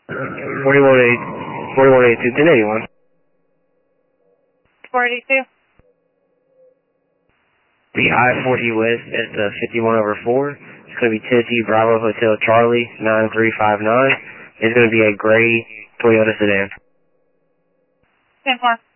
4182, 1081. 482. The I-40 West at the 51/4. It's going to be Tennessee Bravo Hotel Charlie 9359. It's going to be a gray Toyota sedan. 10-4.